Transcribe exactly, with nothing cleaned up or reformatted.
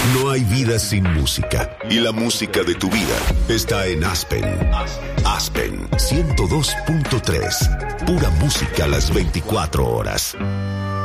No hay vida sin música. Y la música de tu vida está en Aspen. Aspen ciento dos punto tres. Pura música a las veinticuatro horas.